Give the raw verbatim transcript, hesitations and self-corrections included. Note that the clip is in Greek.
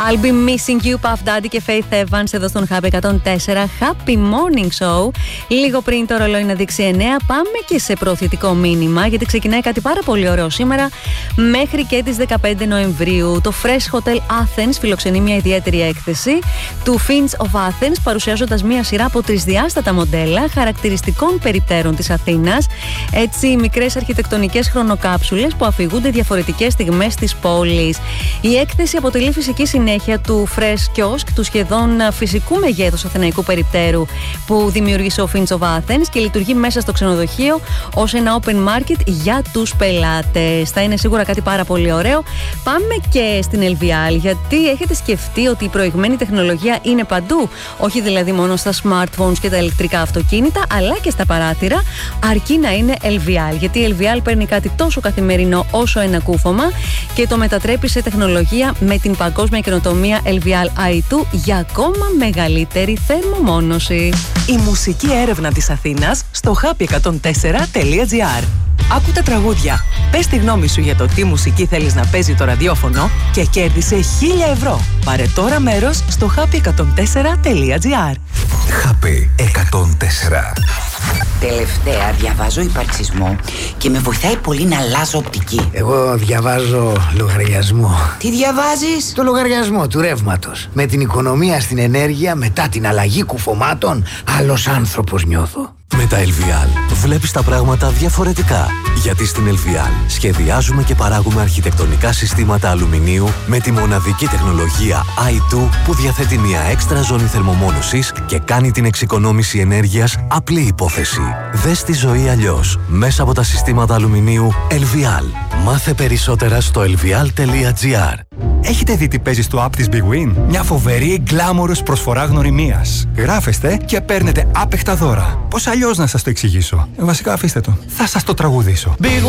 I'll be missing you, Puff Daddy και Faith Evans εδώ στον Happy εκατόν τέσσερα. Happy Morning Show. Λίγο πριν το ρολόι να δείξει εννέα, πάμε και σε προωθητικό μήνυμα, γιατί ξεκινάει κάτι πάρα πολύ ωραίο σήμερα μέχρι και τις δεκαπέντε Νοεμβρίου. Το Fresh Hotel Athens φιλοξενεί μια ιδιαίτερη έκθεση του Fins of Athens, παρουσιάζοντας μια σειρά από τρισδιάστατα μοντέλα χαρακτηριστικών περιπτέρων της Αθήνας. Έτσι, μικρές αρχιτεκτονικές χρονοκάψουλες που αφηγούνται διαφορετικές στιγμές της πόλης. Η έκθεση αποτελεί φυσική συνέχεια του Fresh Kiosk, του σχεδόν φυσικού μεγέθους αθηναϊκού περιπτέρου που δημιούργησε ο Fins of Athens και λειτουργεί μέσα στο ξενοδοχείο ως ένα open market για τους πελάτες. Θα είναι σίγουρα κάτι πάρα πολύ ωραίο. Πάμε και στην Elvial, γιατί έχετε σκεφτεί ότι η προηγμένη τεχνολογία είναι παντού. Όχι δηλαδή μόνο στα smartphones και τα ηλεκτρικά αυτοκίνητα, αλλά και στα παράθυρα, αρκεί να είναι Elvial. Γιατί η Elvial παίρνει κάτι τόσο καθημερινό όσο ένα κούφωμα και το μετατρέπει σε τεχνολογία με την παγκόσμια καινοτομία Elvial άι δύο για ακόμα μεγαλύτερη θερμομόνωση. Η μουσική έρευνα της Αθήνας στο happy εκατόν τέσσερα τελεία τζι άρ. Άκου τα τραγούδια. Πες τη γνώμη σου για το τι μουσική θέλεις να παίζει το ραδιόφωνο και κέρδισε χίλια ευρώ. Πάρε τώρα μέρος στο happy εκατόν τέσσερα τελεία τζι άρ. Happy εκατόν τέσσερα. Τελευταία διαβάζω υπαρξισμό και με βοηθάει πολύ να αλλάζω οπτική. Εγώ διαβάζω λογαριασμό. Τι διαβάζεις? Το λογαριασμό του ρεύματος. Με την οικονομία στην ενέργεια μετά την αλλαγή κουφωμάτων, άλλος άνθρωπος νιώθω. Με τα Elvial βλέπεις τα πράγματα διαφορετικά. Γιατί στην Elvial σχεδιάζουμε και παράγουμε αρχιτεκτονικά συστήματα αλουμινίου με τη μοναδική τεχνολογία άι δύο που διαθέτει μια έξτρα ζώνη θερμομόνωσης και κάνει την εξοικονόμηση ενέργειας απλή υπόθεση. Δες τη ζωή αλλιώς μέσα από τα συστήματα αλουμινίου Elvial. Μάθε περισσότερα στο elvial τελεία τζι άρ. Έχετε δει τι παίζει στο app της Big Win? Μια φοβερή γκλάμορος προσφορά γνωριμίας. Γράφεστε και παίρνετε άπεχτα δώρα. Πώς αλλιώς να σας το εξηγήσω? Ε, βασικά αφήστε το. Θα σας το τραγουδήσω.